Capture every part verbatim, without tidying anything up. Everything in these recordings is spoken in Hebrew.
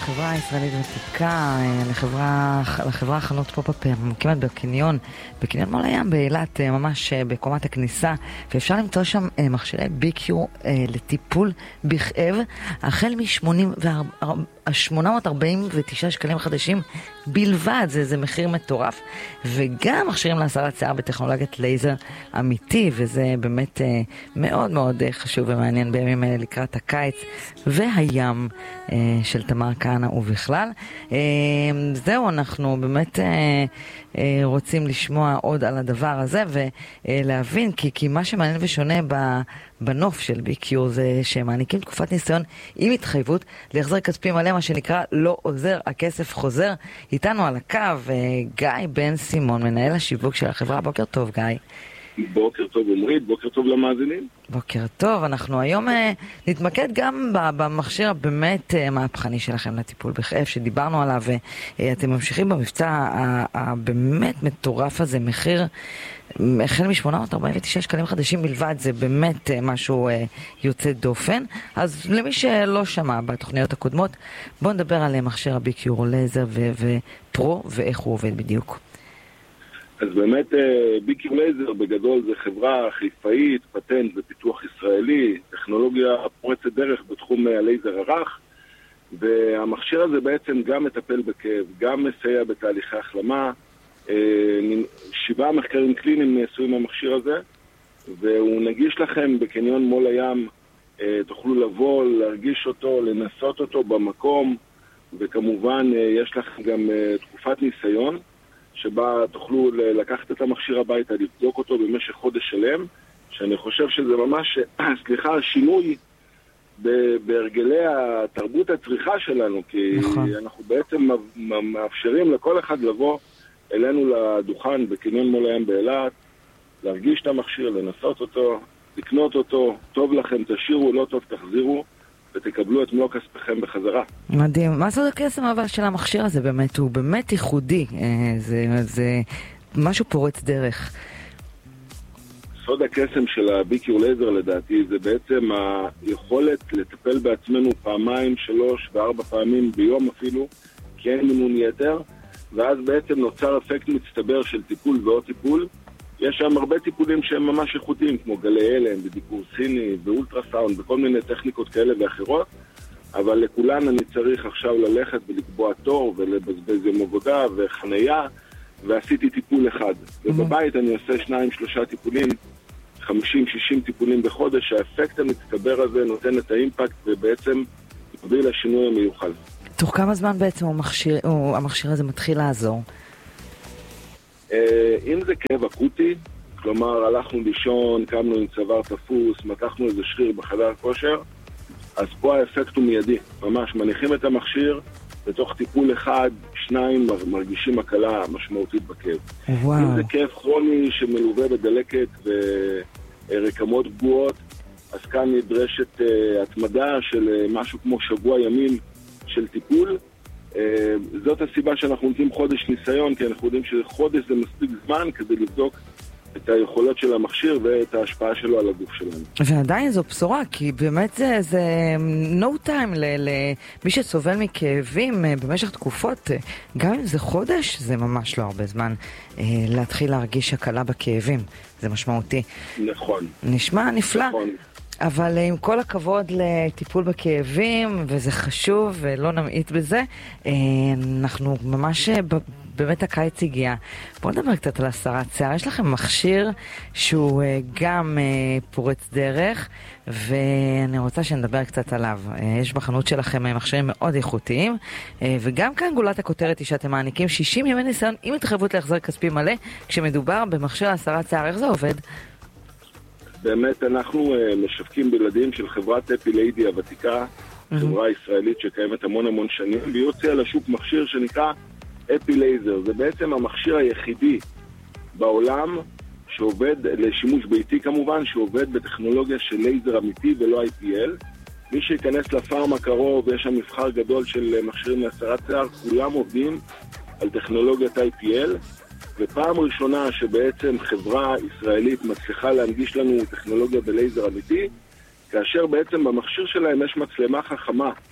לחברה הישראלית ותיקה, לחברה, לחברה חנות פופ-אפ כמעט בקניון, בקניון מול הים באילת, ממש בקומת הכניסה, ואפשר למצוא שם מכשירי בי קיו לטיפול בכאב, החל מ-שמונה מאות ארבעים ותשעה שקלים חדשים בלבד. זה, זה מחיר מטורף, וגם מכשירים להסרת שיער בטכנולוגיית לייזר אמיתי, וזה באמת מאוד מאוד חשוב ומעניין בימים האלה לקראת הקיץ והים של תמר כהנא ובכלל. זהו, אנחנו באמת רוצים לשמוע עוד על הדבר הזה ולהבין, כי, כי מה שמעניין ושונה בנוף של בי קיו זה שמעניקים תקופת ניסיון עם התחייבות להחזר כספי מלא, מה שנקרא לא עוזר, הכסף חוזר. איתנו על הקו גיא בן סימון, מנהל השיווק של החברה. בוקר טוב גיא. בוקר טוב עמרית, בוקר טוב למאזינים. בוקר טוב, אנחנו היום נתמקד גם במכשיר הבאמת מהפכני שלכם לטיפול בכאב שדיברנו עליו, ואתם ממשיכים במבצע הבאמת מטורף הזה, מחיר החל מ-שמונה מאות ארבעים ותשעה שקלים חדשים בלבד. זה באמת משהו יוצא דופן. אז למי שלא שמע בתוכניות הקודמות, בואו נדבר על מכשיר ה-בי קיו לייזר ופרו ואיך הוא עובד בדיוק. אז באמת בי קיו לייזר בגדול זה חברה חיפאית, פטנט ופיתוח ישראלי, טכנולוגיה פורצת דרך בתחום הלייזר הרך, והמכשיר הזה בעצם גם מטפל בכאב, גם מסייע בתהליכי החלמה. שבעה מחקרים קליניים נעשו עם המכשיר הזה, והוא נגיש לכם בקניון מול הים. תוכלו לבוא, להרגיש אותו, לנסות אותו במקום, וכמובן יש לכם גם תקופת ניסיון שבה תוכלו לקחת את המכשיר הביתה, לבדוק אותו במשך חודש שלם, שאני חושב שזה ממש, סליחה, שינוי בהרגלי התרבות הצריכה שלנו, כי נכון. אנחנו בעצם מאפשרים לכל אחד לבוא אלינו לדוכן בקניון מול הים באילת, להרגיש את המכשיר, לנסות אותו, לקנות אותו, טוב לכם, תשאירו, לא טוב, תחזירו, ותקבלו את מלוא כספכם בחזרה. מדהים. מה סוד הקסם אבל של המכשיר הזה באמת? הוא באמת ייחודי. זה, זה משהו פורץ דרך. סוד הקסם של ה-בי קיו לייזר לדעתי זה בעצם היכולת לטפל בעצמנו פעמיים, שלוש וארבע פעמים ביום אפילו, כי אין מינון יתר, ואז בעצם נוצר אפקט מצטבר של טיפול ועוד טיפול. יש שם הרבה טיפולים שהם ממש איכותיים, כמו גלי הלם, בדיקור סיני, באולטרסאונד, בכל מיני טכניקות כאלה ואחרות, אבל לכולן אני צריך עכשיו ללכת ולקבוע תור ולבזבז יום עבודה וחנייה, ועשיתי טיפול אחד. ובבית אני עושה שניים, שלושה טיפולים, חמישים, שישים טיפולים בחודש. האפקט המצטבר הזה נותן את האימפקט ובעצם מביא לשינוי המיוחד. תוך כמה זמן בעצם המכשיר, המכשיר הזה מתחיל לעזור? אם זה כאב אקוטי, כלומר הלכנו לישון, קמנו עם צוואר תפוס, מתחנו איזה שריר בחדר כושר, אז פה האפקט הוא מיידי, ממש מניחים את המכשיר, בתוך טיפול אחד, שניים מרגישים הקלה משמעותית בכאב. וואו. אם זה כאב כרוני שמלווה בדלקת ורקמות פגועות, אז כאן נדרשת uh, התמדה של uh, משהו כמו שבוע ימים של טיפול. Uh, זאת הסיבה שאנחנו נותנים חודש ניסיון, כי אנחנו יודעים שחודש זה מספיק זמן כדי לבדוק את היכולות של המכשיר ואת ההשפעה שלו על הגוף שלנו. ועדיין זו בשורה, כי באמת זה, זה no time למי שסובל מכאבים במשך תקופות, גם אם זה חודש, זה ממש לא הרבה זמן להתחיל להרגיש הקלה בכאבים, זה משמעותי. נכון. נשמע נפלא. נכון. אבל עם כל הכבוד לטיפול בכאבים, וזה חשוב ולא נמעיט בזה, אנחנו ממש באמת הקיץ הגיע. בואו נדבר קצת על הסרת שיער. יש לכם מכשיר שהוא גם פורץ דרך, ואני רוצה שנדבר קצת עליו. יש בחנות שלכם מכשירים מאוד איכותיים, וגם כאן גולת הכותרת היא שאתם מעניקים שישים ימי ניסיון עם התחייבות להחזר כספי מלא, כשמדובר במכשיר הסרת שיער. איך זה עובד? באמת אנחנו משווקים בלעדים של חברת אפיליידי הוותיקה, חברה ישראלית שקיימת המון המון שנים, והיא הוציאה לשוק מכשיר שנקרא אפילייזר. זה בעצם המכשיר היחידי בעולם שעובד, לשימוש ביתי כמובן, שעובד בטכנולוגיה של לייזר אמיתי ולא איי פי אל. מי שיכנס לפארם הקרוב, יש שם מבחר גדול של מכשירים להסרת שיער, כולם עובדים על טכנולוגיית איי פי אל, ופעם ראשונה שבעצם חברה ישראלית מצליחה להנגיש לנו טכנולוגיה בלייזר אמיתי, כאשר בעצם במכשיר שלהם יש מצלמה חכמה,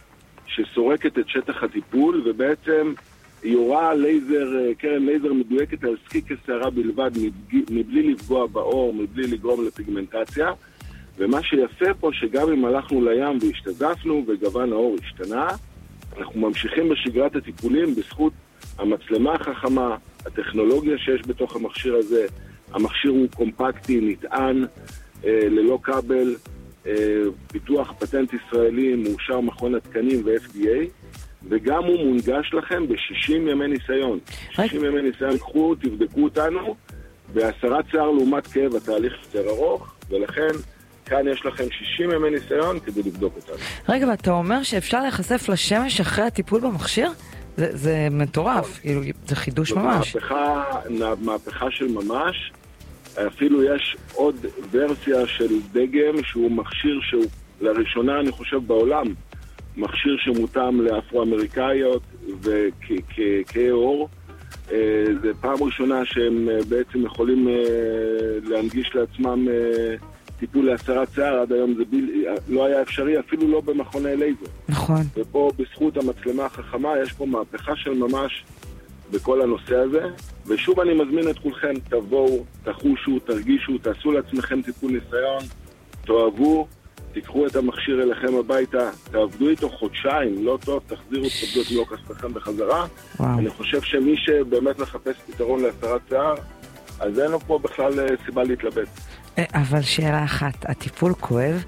שסורקת את שטח הטיפול, ובעצם יורה לייזר, קרן לייזר מדויקת על זקיק השערה בלבד, מבלי לפגוע באור, מבלי לגרום לפיגמנטציה. ומה שיפה פה, שגם אם הלכנו לים והשתזפנו וגוון האור השתנה, אנחנו ממשיכים בשגרת הטיפולים בזכות המצלמה החכמה, הטכנולוגיה שיש בתוך המכשיר הזה. המכשיר הוא קומפקטי, נטען, אה, ללא כבל, אה, פיתוח פטנט ישראלי, מאושר מכון התקנים ו-אף די איי, וגם הוא מונגש לכם ב-שישים ימי ניסיון. שישים ימי ניסיון, קחו, תבדקו אותנו, בהסרת שיער לעומת כאב התהליך יותר ארוך, ולכן כאן יש לכם שישים ימי ניסיון כדי לבדוק אותנו. רגע, ואתה אומר שאפשר להיחשף לשמש אחרי הטיפול במכשיר? זה, זה מטורף, כאילו, זה חידוש ממש. מהפכה, מהפכה של ממש. אפילו יש עוד ורסיה של דגם שהוא מכשיר שהוא לראשונה, אני חושב, בעולם, מכשיר שמותאם לאפרו-אמריקאיות וכהי עור. זה פעם ראשונה שהם בעצם יכולים להנגיש לעצמם טיפול להסרת שיער. עד היום זה ב... לא היה אפשרי, אפילו לא במכוני לייזר. נכון. ופה בזכות המצלמה החכמה יש פה מהפכה של ממש בכל הנושא הזה. ושוב אני מזמין את כולכם, תבואו, תחושו, תרגישו, תעשו לעצמכם טיפול ניסיון, תאהבו, תיקחו את המכשיר אליכם הביתה, תעבדו איתו חודשיים, לא טוב, תחזירו, תקבלו את מלוא כספכם בחזרה. וואו. אני חושב שמי שבאמת מחפש פתרון להסרת שיער, אז אין לו פה בכלל סיבה להתלבט. אבל שאלה אחת, הטיפול כואב?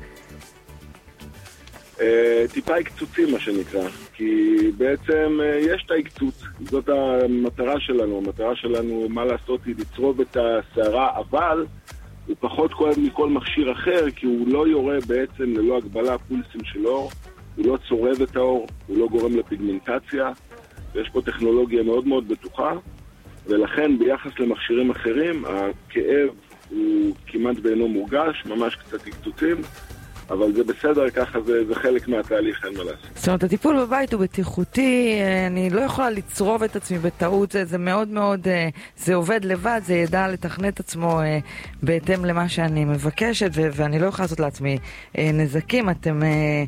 טיפה הקצוצים מה שנקרא, כי בעצם יש את ההקצוץ, זאת המטרה שלנו, המטרה שלנו מה לעשות היא לצרוב את השערה, אבל הוא פחות כואב מכל מכשיר אחר, כי הוא לא יורה בעצם ללא הגבלה פולסים של אור, הוא לא צורב את האור, הוא לא גורם לפיגמנטציה, ויש פה טכנולוגיה מאוד מאוד בטוחה, ולכן ביחס למכשירים אחרים, הכאב הוא כמעט בעינו מורגש, ממש קצת הקצוצים, אבל זה בסדר, ככה זה, זה חלק מהתהליך, אין מה לעשות. זאת אומרת, הטיפול בבית הוא בטיחותי, אני לא יכולה לצרוב את עצמי בטעות, זה, זה מאוד מאוד, זה עובד לבד, זה ידע לתכנת את עצמו בהתאם למה שאני מבקשת, ו- ואני לא יכולה לעשות לעצמי נזקים. אתם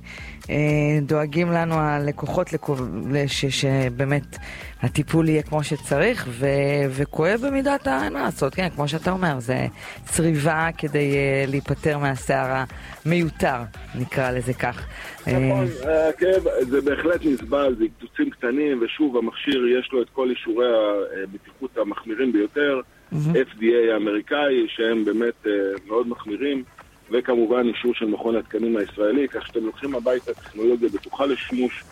דואגים לנו הלקוחות ש- שבאמת הטיפול יהיה כמו שצריך, ו- וכואב במידת אין מה לעשות, כן, כמו שאתה אומר, זה צריבה כדי להיפטר מהשיער המיותר, נקרא לזה כך. נכון, הכאב זה בהחלט נסבל, זה קצוצים קטנים, ושוב המכשיר יש לו את כל אישורי הבטיחות המחמירים ביותר, אף די איי האמריקאי, שהם באמת מאוד מחמירים, וכמובן אישור של מכון התקנים הישראלי, כך שאתם לוקחים הביתה טכנולוגיה בטוחה לשימוש,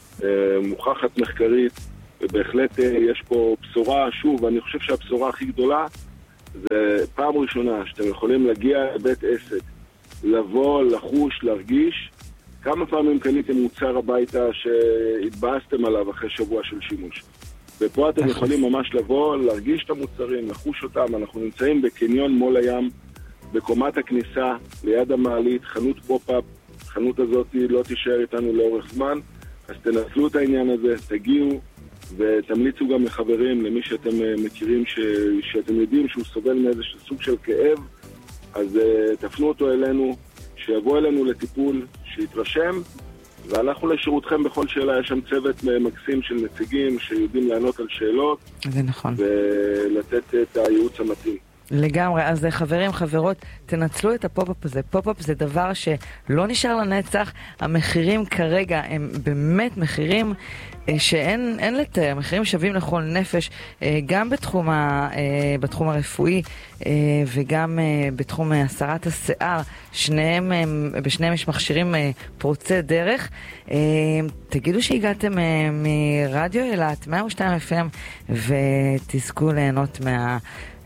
מוכחת מחקרית, ובהחלט יש פה בשורה. שוב, אני חושב שהבשורה הכי גדולה זה פעם ראשונה שאתם יכולים להגיע לבית עסק, לבוא, לחוש, להרגיש. כמה פעמים קניתם מוצר הביתה שהתבאסתם עליו אחרי שבוע של שימוש. ופה אתם יכולים ממש לבוא, להרגיש את המוצרים, לחוש אותם. אנחנו נמצאים בקניון מול הים, בקומת הכניסה, ליד המעלית, חנות פופ-אפ. החנות הזאת לא תישאר איתנו לאורך זמן, אז תנצלו את העניין הזה, תגיעו ותמליצו גם לחברים, למי שאתם מכירים, ש... שאתם יודעים שהוא סובל מאיזשהו סוג של כאב, אז uh, תפנו אותו אלינו, שיבוא אלינו לטיפול, שיתרשם, ואנחנו לשירותכם בכל שאלה. יש שם צוות מקסים של נציגים שיודעים לענות על שאלות. זה נכון. ולתת את הייעוץ המתאים. לגמרי, אז חברים, חברות, תנצלו את הפופ-אפ הזה. פופ-אפ זה דבר שלא נשאר לנצח. המחירים כרגע הם באמת מחירים שאין אין לתאר, מחירים שווים לכל נפש, גם בתחום, ה, בתחום הרפואי וגם בתחום הסרת השיער. שניהם, בשניהם יש מכשירים פורצי דרך. תגידו שהגעתם מרדיו אילת, מאה ושתיים אף אם, ותזכו ליהנות מה...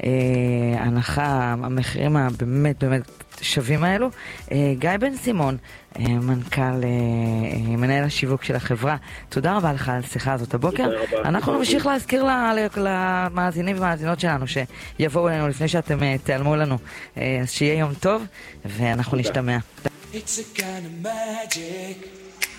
הנחה, המחירים הבאמת באמת שווים האלו. גיא בן סימון, מנכ"ל, מנהל השיווק של החברה, תודה רבה לך על השיחה הזאת הבוקר. אנחנו נמשיך להזכיר למאזינים ומאזינות שלנו שיבואו אלינו לפני שאתם תעלמו לנו. אז שיהיה יום טוב ואנחנו נשתמע. It's a kind of magic